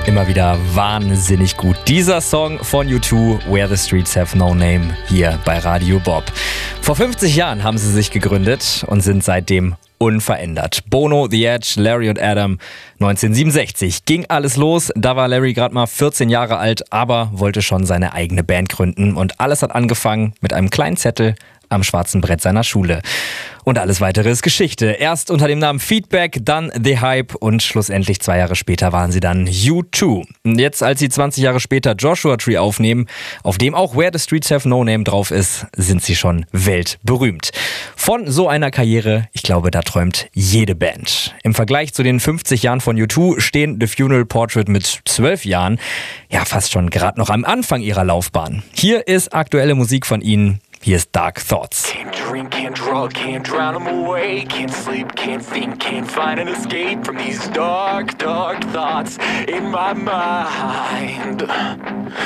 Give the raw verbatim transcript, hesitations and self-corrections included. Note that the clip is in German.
Immer wieder wahnsinnig gut. Dieser Song von U zwei, Where the Streets Have No Name, hier bei Radio Bob. Vor fünfzig Jahren haben sie sich gegründet und sind seitdem unverändert. Bono, The Edge, Larry und Adam. neunzehnhundertsiebenundsechzig ging alles los. Da war Larry gerade mal vierzehn Jahre alt, aber wollte schon seine eigene Band gründen. Und alles hat angefangen mit einem kleinen Zettel am schwarzen Brett seiner Schule. Und alles weitere ist Geschichte. Erst unter dem Namen Feedback, dann The Hype und schlussendlich zwei Jahre später waren sie dann U zwei. Und jetzt, als sie zwanzig Jahre später Joshua Tree aufnehmen, auf dem auch Where the Streets Have No Name drauf ist, sind sie schon weltberühmt. Von so einer Karriere, ich glaube, da träumt jede Band. Im Vergleich zu den fünfzig Jahren von U zwei stehen The Funeral Portrait mit zwölf Jahren ja fast schon gerade noch am Anfang ihrer Laufbahn. Hier ist aktuelle Musik von ihnen. Hier ist Dark Thoughts. Can't drink, can't drug, can't drown them away. Can't sleep, can't think, can't find an escape from these dark, dark thoughts in my mind.